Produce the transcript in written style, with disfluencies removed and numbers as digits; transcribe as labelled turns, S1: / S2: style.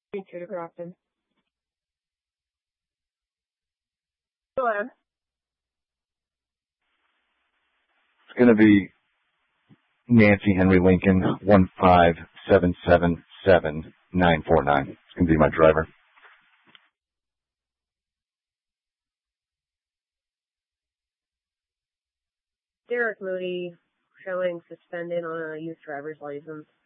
S1: Intruder Crofton. Hello.
S2: It's going to be Nancy Henry Lincoln 15777-949. It's going to be my driver.
S1: Derek Moody showing suspended on a youth driver's license.